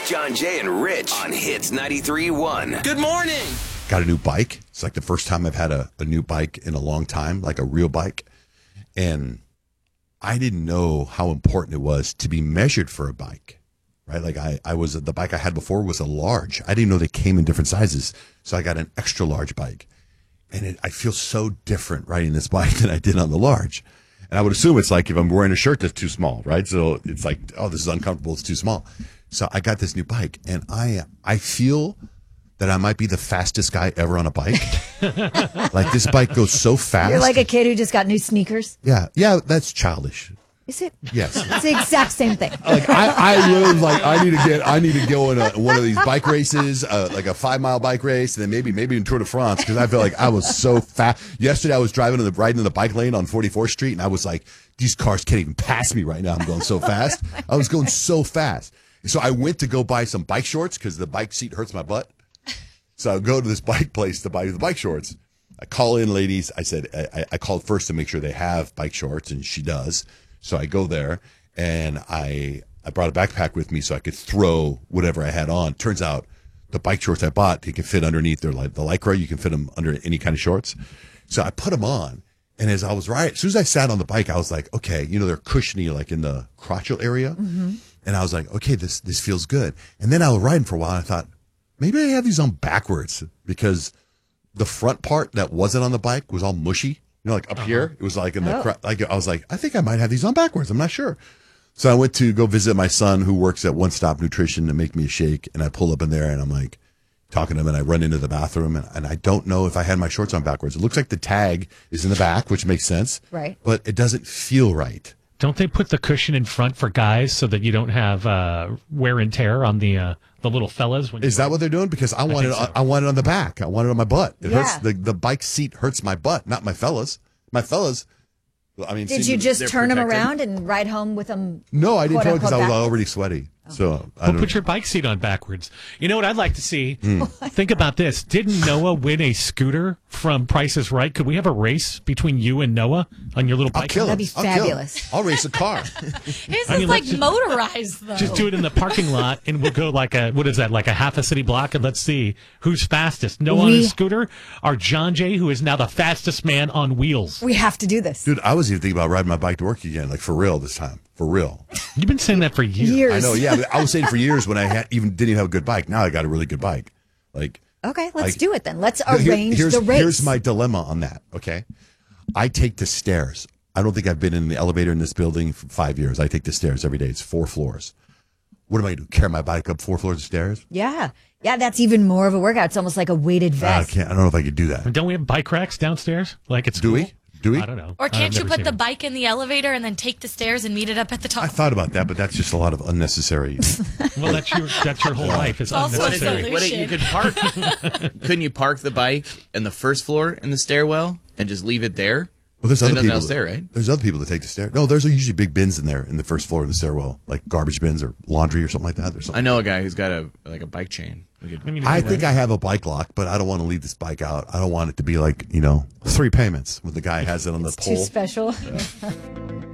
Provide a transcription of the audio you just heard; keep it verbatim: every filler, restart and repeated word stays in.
John, Jay, and Rich on Hits ninety-three point one. Good morning. Got a new bike. It's like the first time I've had a, a new bike in a long time, like a real bike. And I didn't know how important it was to be measured for a bike, right? Like I, I was, the bike I had before was a large. I didn't know they came in different sizes. So I got an extra large bike. And it, I feel so different riding this bike than I did on the large. And I would assume it's like if I'm wearing a shirt that's too small, right? So it's like, oh, this is uncomfortable. It's too small. So I got this new bike, and I I feel that I might be the fastest guy ever on a bike. Like, this bike goes so fast. You're like a kid who just got new sneakers. Yeah, yeah, that's childish. Is it? Yes. It's the exact same thing. Like I, I live like I need to get I need to go in a, one of these bike races, uh, like a five mile bike race, and then maybe maybe in Tour de France, because I feel like I was so fast. Yesterday I was driving in the riding in the bike lane on forty-fourth Street, and I was like, these cars can't even pass me right now. I'm going so fast. I was going so fast. So I went to go buy some bike shorts because the bike seat hurts my butt. So I go to this bike place to buy the bike shorts. I call in, ladies. I said I, I called first to make sure they have bike shorts, and she does. So I go there, and I I brought a backpack with me so I could throw whatever I had on. Turns out the bike shorts I bought, they can fit underneath. They're like the Lycra. You can fit them under any kind of shorts. So I put them on, and as I was riding, as soon as I sat on the bike, I was like, okay, you know, they're cushiony, like in the crotchal area. Mm-hmm. And I was like, okay, this this feels good. And then I was riding for a while, and I thought, maybe I have these on backwards because the front part that wasn't on the bike was all mushy. You know, like up uh-huh. here, it was like in the, oh. like I was like, I think I might have these on backwards. I'm not sure. So I went to go visit my son who works at One Stop Nutrition to make me a shake. And I pull up in there and I'm like talking to him, and I run into the bathroom, and, and I don't know if I had my shorts on backwards. It looks like the tag is in the back, which makes sense. Right. But it doesn't feel right. Don't they put the cushion in front for guys so that you don't have uh, wear and tear on the uh, the little fellas? When Is that what they're doing? Because I want I it. So. I want it on the back. I want it on my butt. It yeah. hurts. The the bike seat hurts my butt, not my fellas. My fellas. I mean, did you just turn protected. them around and ride home with them? No, I didn't turn because I was already sweaty. So I well, put your bike seat on backwards. You know what I'd like to see? Mm. Think about this. Didn't Noah win a scooter from Price is Right? Could we have a race between you and Noah on your little bike? I'll kill That'd be I'll fabulous. I'll race a car. His I mean, is like just, motorized, though. Just do it in the parking lot, and we'll go like a, what is that, like a half a city block, and let's see who's fastest. Noah we, on his scooter, or John Jay, who is now the fastest man on wheels. We have to do this. Dude, I was even thinking about riding my bike to work again, like for real this time. For real. You've been saying that for years. years. I know, yeah. But I was saying for years when I had, even didn't even have a good bike. Now I got a really good bike. Like, okay, let's I, do it then. Let's arrange here's, the race. Here's my dilemma on that, okay? I take the stairs. I don't think I've been in the elevator in this building for five years. I take the stairs every day. It's four floors. What am I going to do? Carry my bike up four floors of stairs? Yeah. Yeah, that's even more of a workout. It's almost like a weighted vest. I can't. I don't know if I could do that. Don't we have bike racks downstairs? Like it's Do we? Do we? I don't know. Or can't you put the it. bike in the elevator and then take the stairs and meet it up at the top? I thought about that, but that's just a lot of unnecessary. Well, that's your that's your whole life. It's unnecessary. What, you could park? Couldn't you park the bike in the first floor in the stairwell and just leave it there? Well, there's so other people else there, right? There's other people that take the stairs. No, there's usually big bins in there in the first floor of the stairwell, like garbage bins or laundry or something like that. There's something. I know a guy who's got a like a bike chain. Could, I think I have a bike lock, but I don't want to leave this bike out. I don't want it to be like, you know, three payments when the guy has it on the it's pole. Too special. Yeah.